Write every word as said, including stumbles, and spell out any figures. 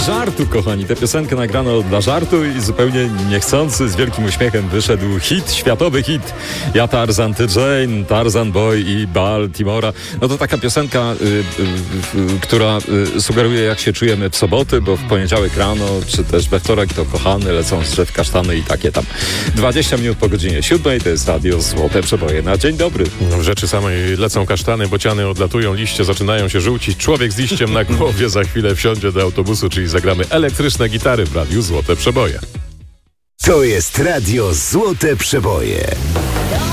żartu, kochani. Tę piosenkę nagrano dla żartu i zupełnie niechcący, z wielkim uśmiechem wyszedł hit, światowy hit. Ja Tarzan, ty Jane, Tarzan Boy i Baltimora. No to taka piosenka, y, y, y, która y, sugeruje, jak się czujemy w soboty, bo w poniedziałek rano, czy też we wtorek to kochany, lecą z drzew kasztany i takie tam. dwadzieścia minut po godzinie siódmej, to jest radio Złote Przeboje na dzień dobry. W rzeczy samej lecą kasztany, bociany odlatują, liście zaczynają się żółcić, człowiek z liściem na głowie za chwilę wsiądzie do autobusu, czyli zagramy elektryczne gitary w radiu Złote Przeboje. To jest radio Złote Przeboje.